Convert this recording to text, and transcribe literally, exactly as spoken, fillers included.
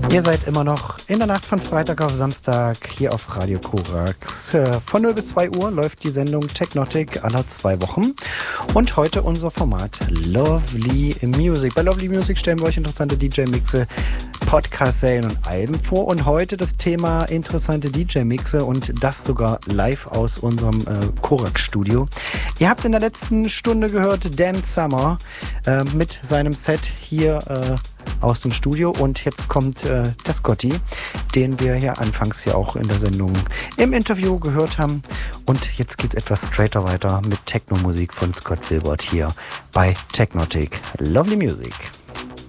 Ihr seid immer noch in der Nacht von Freitag auf Samstag hier auf Radio Korax. Von null bis zwei Uhr läuft die Sendung Technotic alle zwei Wochen. Und heute unser Format Lovely Music. Bei Lovely Music stellen wir euch interessante D J-Mixe, Podcast-Serien und Alben vor. Und heute das Thema interessante D J-Mixe und das sogar live aus unserem äh, Korax-Studio. Ihr habt in der letzten Stunde gehört Dan Summer äh, mit seinem Set hier äh, aus dem Studio, und jetzt kommt äh, der Scotty, den wir hier anfangs hier auch in der Sendung im Interview gehört haben, und jetzt geht's etwas straighter weiter mit Techno-Musik von Scott Wilbert hier bei Technotic. Lovely Music.